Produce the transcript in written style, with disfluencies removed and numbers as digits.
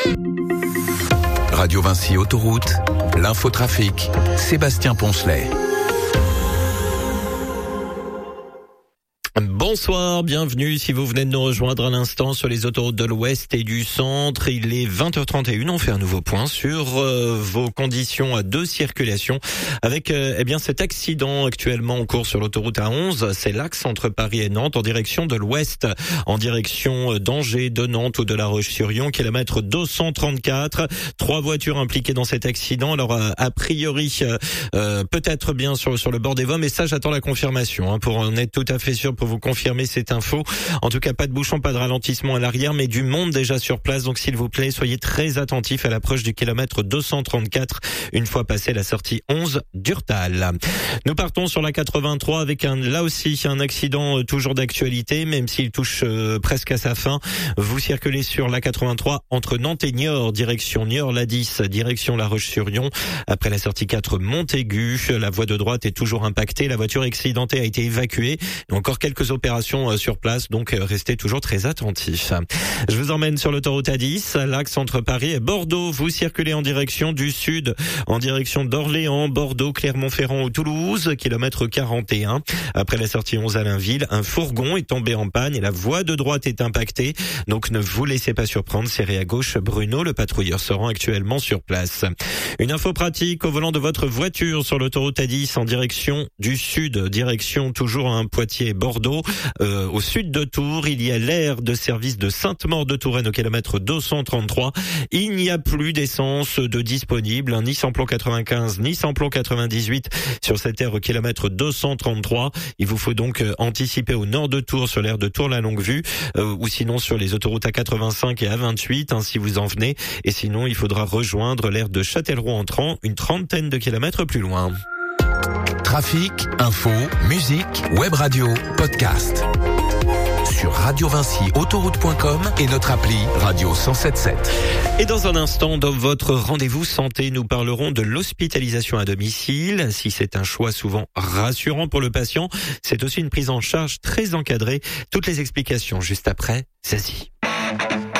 Radio Vinci Autoroute, l'infotrafic, Sébastien Poncelet. Bonsoir, bienvenue si vous venez de nous rejoindre à l'instant sur les autoroutes de l'Ouest et du Centre. Il est 20h31, on fait un nouveau point sur vos conditions de circulation avec cet accident actuellement en cours sur l'autoroute A11. C'est l'axe entre Paris et Nantes en direction de l'Ouest, en direction d'Angers, de Nantes ou de La Roche-sur-Yon, kilomètre 234. 3 voitures impliquées dans cet accident. Alors a priori peut-être bien sur le bord des voies, mais ça j'attends la confirmation pour en être tout à fait sûr, pour vous confirmer cette info. En tout cas, pas de bouchon, pas de ralentissement à l'arrière, mais du monde déjà sur place. Donc, s'il vous plaît, soyez très attentifs à l'approche du kilomètre 234, une fois passé la sortie 11 d'Urtal. Nous partons sur la 83 avec là aussi un accident toujours d'actualité, même s'il touche presque à sa fin. Vous circulez sur la 83 entre Nantes et Niort, direction Niort-la-10, direction La Roche-sur-Yon. Après la sortie 4 Montaigu, la voie de droite est toujours impactée. La voiture accidentée a été évacuée. Encore quelques opérations sur place, donc restez toujours très attentifs. Je vous emmène sur l'autoroute A10, l'axe entre Paris et Bordeaux. Vous circulez en direction du sud, en direction d'Orléans, Bordeaux, Clermont-Ferrand ou Toulouse, kilomètre 41. Après la sortie 11 à Allainville, un fourgon est tombé en panne et la voie de droite est impactée. Donc ne vous laissez pas surprendre, serrez à gauche Bruno, le patrouilleur se rend actuellement sur place. Une info pratique au volant de votre voiture sur l'autoroute A10 en direction du sud, direction toujours Poitiers-Bordeaux. Au sud de Tours, il y a l'aire de service de Sainte-Maure-de-Touraine au kilomètre 233. Il n'y a plus d'essence de disponible, ni samplon 95, ni samplon 98 sur cette aire au kilomètre 233. Il vous faut donc anticiper au nord de Tours sur l'aire de Tours-la-Longue-Vue ou sinon sur les autoroutes A85 et A28 si vous en venez. Et sinon, il faudra rejoindre l'aire de Châtellerault entrant une trentaine de kilomètres plus loin. Trafic, info, musique, web radio, podcast. Sur radiovinciautoroute.com et notre appli Radio 107.7. Et dans un instant, dans votre rendez-vous santé, nous parlerons de l'hospitalisation à domicile. Si c'est un choix souvent rassurant pour le patient, c'est aussi une prise en charge très encadrée. Toutes les explications juste après, Zazie.